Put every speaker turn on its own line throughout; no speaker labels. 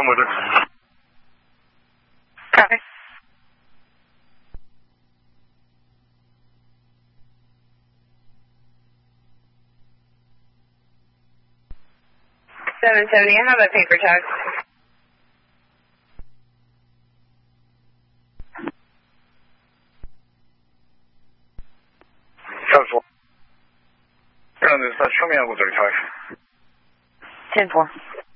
with her.
Copy. $770, I have a paper tag.
Show me out with 35.
10-4.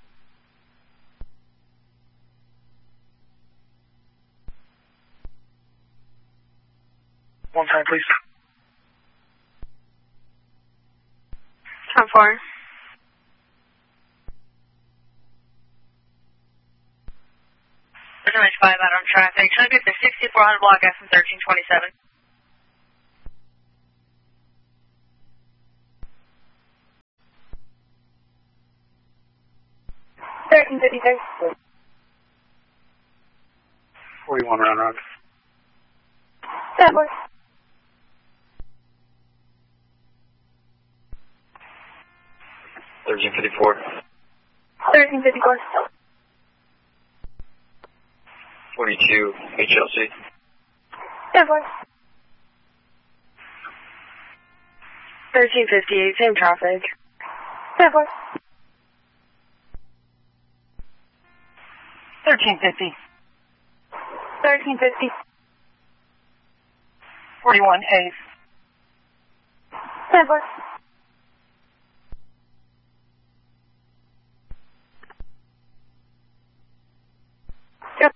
One time, please.
10-4. There's 5 out on traffic. Should I get the 6400 block F from 1327? $13.56.
41 round.
10-4.
$13.54.
13.54.
42 HLC.
10-4. 13:58, same traffic. 10-4. 13:50. 13:50. 41 Hayes. 10-4. Yep.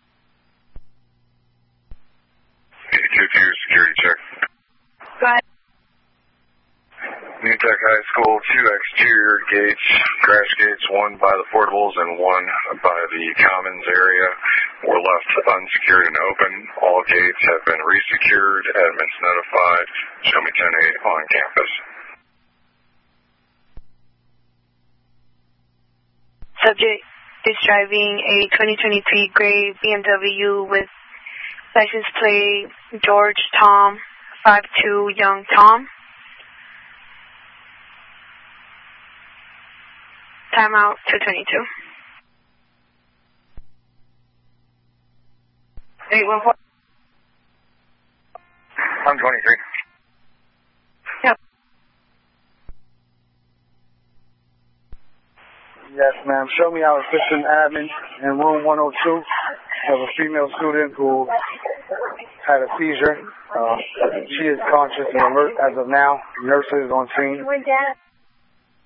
82 to your security check.
Go ahead.
New Tech High School, 2 exterior gates, crash gates, 1 by the portables and 1 by the commons area were left unsecured and open. All gates have been resecured. Admins notified. Show me 10-8 on campus.
Subject is driving a 2023 gray BMW with license plate George Tom 52 Young Tom. Timeout 222. 814.
123.
Yep.
Yes, ma'am. Show me our assistant admin in room 102. Have a female student who had a seizure. She is conscious and alert as of now. Nurses on scene.